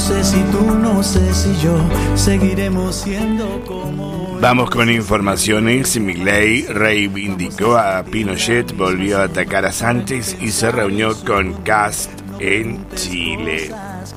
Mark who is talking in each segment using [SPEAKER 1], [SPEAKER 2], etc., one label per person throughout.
[SPEAKER 1] sé si tú, no sé si yo seguiremos siendo como...
[SPEAKER 2] Vamos con informaciones. Milei reivindicó a Pinochet, volvió a atacar a Sánchez y se reunió con Kast en Chile.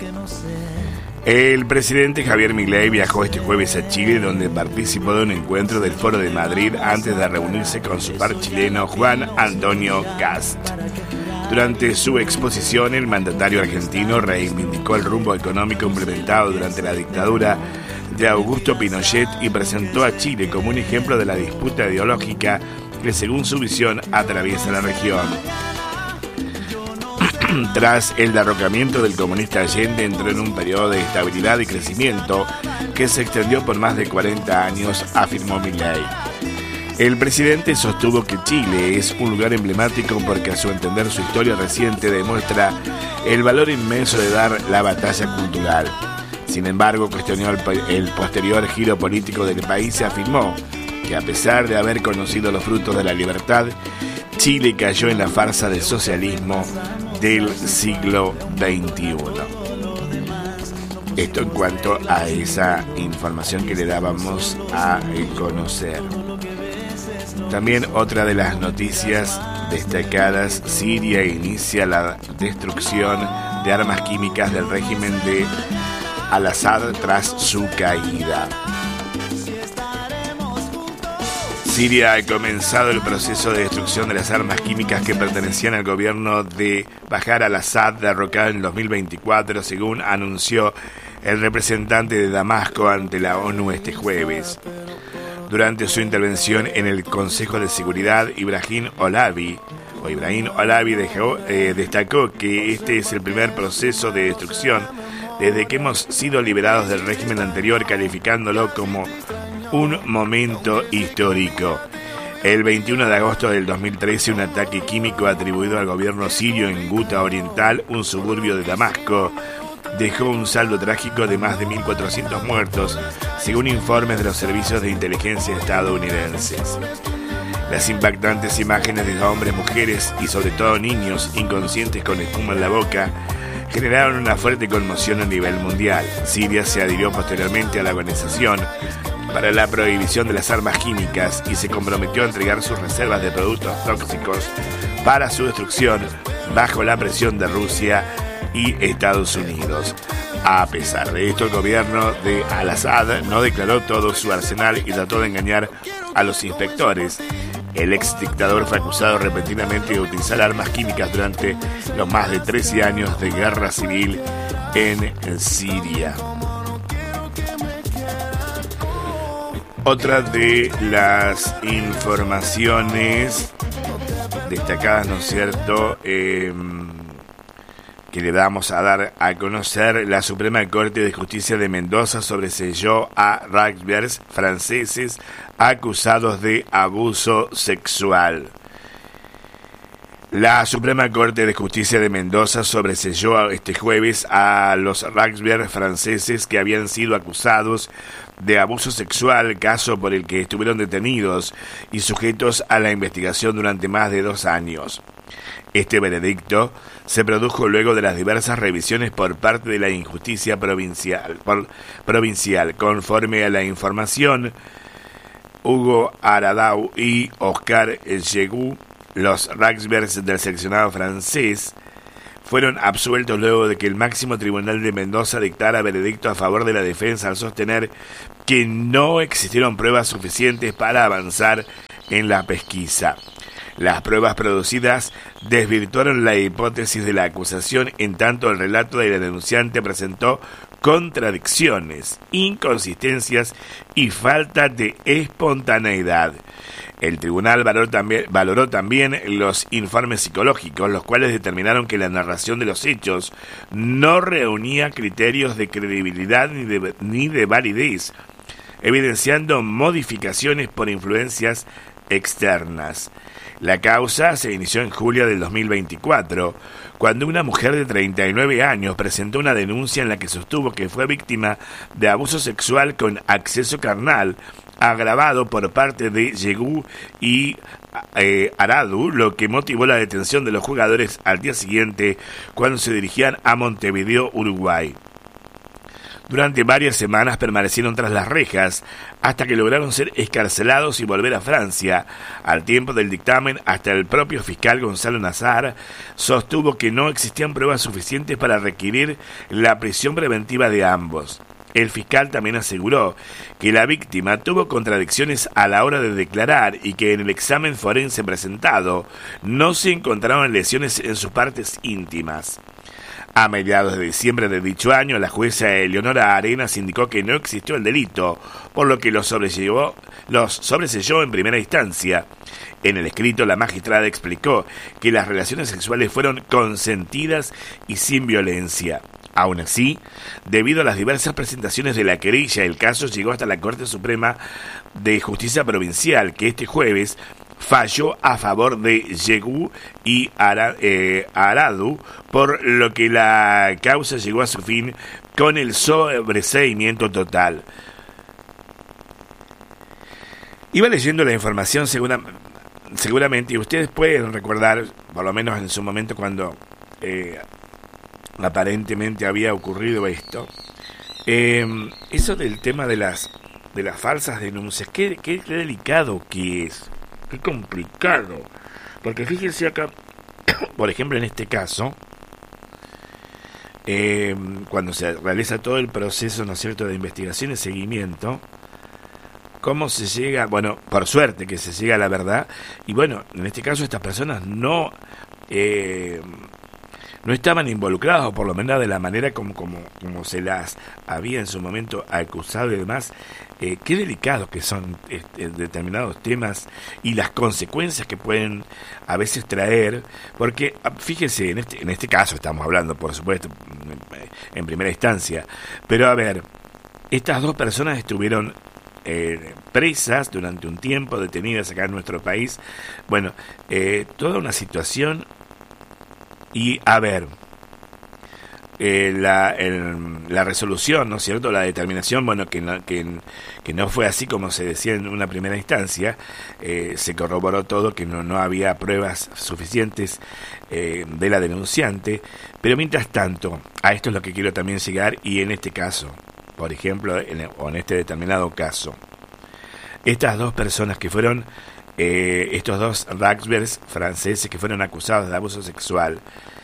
[SPEAKER 2] El presidente Javier Milei viajó este jueves a Chile, donde participó de un encuentro del Foro de Madrid antes de reunirse con su par chileno Juan Antonio Kast. Durante su exposición, el mandatario argentino reivindicó el rumbo económico implementado durante la dictadura de Augusto Pinochet y presentó a Chile como un ejemplo de la disputa ideológica que, según su visión, atraviesa la región. Tras el derrocamiento del comunista Allende, entró en un periodo de estabilidad y crecimiento que se extendió por más de 40 años, afirmó Milei. El presidente sostuvo que Chile es un lugar emblemático porque, a su entender, su historia reciente demuestra el valor inmenso de dar la batalla cultural. Sin embargo, cuestionó el posterior giro político del país y afirmó que, a pesar de haber conocido los frutos de la libertad, Chile cayó en la farsa del socialismo del siglo XXI. Esto en cuanto a esa información que le dábamos a conocer. También otra de las noticias destacadas: Siria inicia la destrucción de armas químicas del régimen de al-Assad tras su caída. Siria ha comenzado el proceso de destrucción de las armas químicas que pertenecían al gobierno de Bashar al-Assad, derrocado en 2024, según anunció el representante de Damasco ante la ONU este jueves. Durante su intervención en el Consejo de Seguridad, Ibrahim Holabi destacó que este es el primer proceso de destrucción desde que hemos sido liberados del régimen anterior, calificándolo como un momento histórico. El 21 de agosto del 2013, un ataque químico atribuido al gobierno sirio en Guta Oriental, un suburbio de Damasco, dejó un saldo trágico de más de 1.400 muertos, según informes de los servicios de inteligencia estadounidenses. Las impactantes imágenes de hombres, mujeres y sobre todo niños inconscientes con espuma en la boca generaron una fuerte conmoción a nivel mundial. Siria se adhirió posteriormente a la Organización para la Prohibición de las Armas Químicas y se comprometió a entregar sus reservas de productos tóxicos para su destrucción bajo la presión de Rusia y Estados Unidos. A pesar de esto, el gobierno de al-Assad no declaró todo su arsenal y trató de engañar a los inspectores. El ex dictador fue acusado repentinamente de utilizar armas químicas durante los más de 13 años de guerra civil en Siria. Otra de las informaciones destacadas, ¿no es cierto?, que le vamos a dar a conocer: la Suprema Corte de Justicia de Mendoza sobreseyó a rugbyers franceses acusados de abuso sexual. La Suprema Corte de Justicia de Mendoza sobreseyó este jueves a los rugbyers franceses que habían sido acusados de abuso sexual, caso por el que estuvieron detenidos y sujetos a la investigación durante más de 2 años. Este veredicto se produjo luego de las diversas revisiones por parte de la justicia provincial. Conforme a la información, Hugo Aradau y Oscar Yegou, los rugbyers del seccionado francés, fueron absueltos luego de que el máximo tribunal de Mendoza dictara veredicto a favor de la defensa al sostener que no existieron pruebas suficientes para avanzar en la pesquisa. Las pruebas producidas desvirtuaron la hipótesis de la acusación, en tanto el relato de la denunciante presentó contradicciones, inconsistencias y falta de espontaneidad. El tribunal valoró también los informes psicológicos, los cuales determinaron que la narración de los hechos no reunía criterios de credibilidad ni de validez, evidenciando modificaciones por influencias externas. La causa se inició en julio del 2024, cuando una mujer de 39 años presentó una denuncia en la que sostuvo que fue víctima de abuso sexual con acceso carnal agravado por parte de Yegou y Aradu, lo que motivó la detención de los jugadores al día siguiente cuando se dirigían a Montevideo, Uruguay. Durante varias semanas permanecieron tras las rejas hasta que lograron ser excarcelados y volver a Francia. Al tiempo del dictamen, hasta el propio fiscal Gonzalo Nazar sostuvo que no existían pruebas suficientes para requerir la prisión preventiva de ambos. El fiscal también aseguró que la víctima tuvo contradicciones a la hora de declarar y que en el examen forense presentado no se encontraron lesiones en sus partes íntimas. A mediados de diciembre de dicho año, la jueza Eleonora Arenas indicó que no existió el delito, por lo que los sobreselló en primera instancia. En el escrito, la magistrada explicó que las relaciones sexuales fueron consentidas y sin violencia. Aún así, debido a las diversas presentaciones de la querella, el caso llegó hasta la Corte Suprema de Justicia Provincial, que este jueves falló a favor de Yegu y Aradu, por lo que la causa llegó a su fin con el sobreseimiento total. Iba leyendo la información seguramente, y ustedes pueden recordar, por lo menos en su momento cuando aparentemente había ocurrido esto, eso del tema de las falsas denuncias, qué delicado que es. Qué complicado, porque fíjense acá, por ejemplo en este caso, cuando se realiza todo el proceso, ¿no es cierto?, de investigación y seguimiento, cómo se llega, bueno, por suerte que se llega a la verdad, y bueno, en este caso estas personas no estaban involucrados, por lo menos de la manera como se las había en su momento acusado y demás. Qué delicados que son determinados temas y las consecuencias que pueden a veces traer, porque fíjese, en este caso estamos hablando, por supuesto, en primera instancia, pero a ver, estas dos personas estuvieron presas durante un tiempo, detenidas acá en nuestro país. Bueno, toda una situación. Y a ver, la resolución, ¿no es cierto?, la determinación, bueno, que no fue así como se decía en una primera instancia, se corroboró todo, que no había pruebas suficientes de la denunciante, pero mientras tanto, a esto es lo que quiero también llegar, y en este caso, por ejemplo, en este determinado caso, estas dos personas que fueron, estos dos rugbyers franceses que fueron acusados de abuso sexual,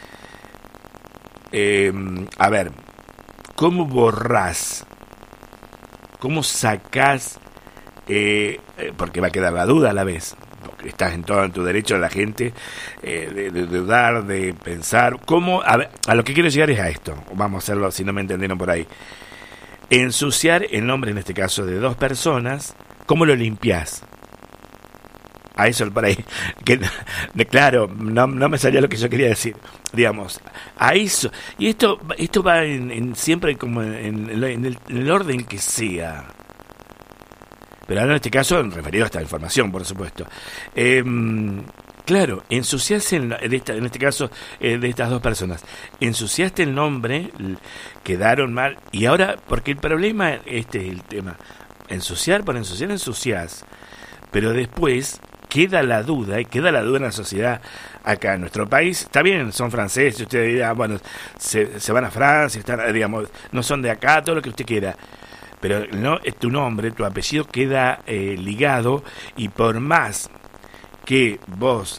[SPEAKER 2] a ver, ¿cómo borrás? ¿Cómo sacás? Porque va a quedar la duda a la vez, porque estás en todo en tu derecho a la gente de dudar, de pensar. ¿Cómo? A lo que quiero llegar es a esto. Vamos a hacerlo si no me entendieron por ahí. Ensuciar el nombre, en este caso, de dos personas. ¿Cómo lo limpiás? A eso por ahí, claro, no me salía lo que yo quería decir, digamos, a eso, y esto va en siempre como en el orden que sea, pero ahora en este caso referido a esta información, por supuesto. Claro, ensuciarse en este caso de estas dos personas, ensuciaste el nombre, quedaron mal, y ahora, porque el problema, este es el tema, ensuciar por ensuciar, ensuciás, pero después queda la duda en la sociedad acá en nuestro país. Está bien, son franceses, usted dirá, bueno, se van a Francia, están, digamos, no son de acá, todo lo que usted quiera, pero no, tu nombre, tu apellido queda ligado, y por más que vos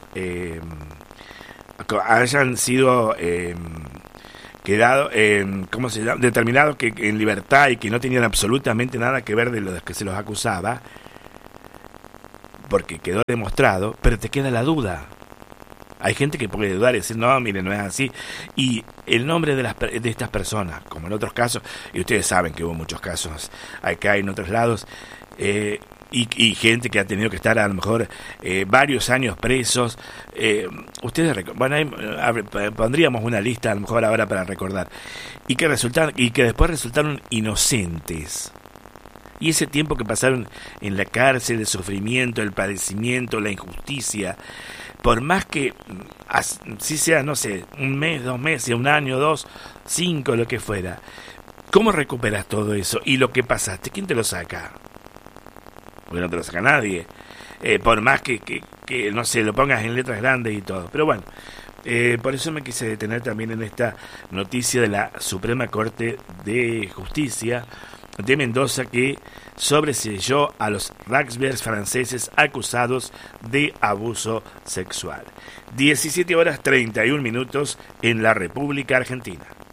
[SPEAKER 2] hayan sido quedado, ¿cómo se llama?, determinados que en libertad y que no tenían absolutamente nada que ver de los que se los acusaba, porque quedó demostrado, pero te queda la duda. Hay gente que puede dudar y decir, no, mire, no es así. Y el nombre de estas personas, como en otros casos, y ustedes saben que hubo muchos casos acá y en otros lados, y gente que ha tenido que estar a lo mejor varios años presos. Ustedes, bueno, pondríamos una lista a lo mejor ahora para recordar, y que después resultaron inocentes. Y ese tiempo que pasaron en la cárcel, el sufrimiento, el padecimiento, la injusticia, por más que si sea, no sé, un mes, 2 meses, un año, 2, 5, lo que fuera, ¿cómo recuperas todo eso? Y lo que pasaste, ¿quién te lo saca? Porque no te lo saca nadie. Por más que no sé, lo pongas en letras grandes y todo. Pero bueno, Por eso me quise detener también en esta noticia de la Suprema Corte de Justicia de Mendoza, que sobreseyó a los rugbyers franceses acusados de abuso sexual. 17 horas 31 minutos en la República Argentina.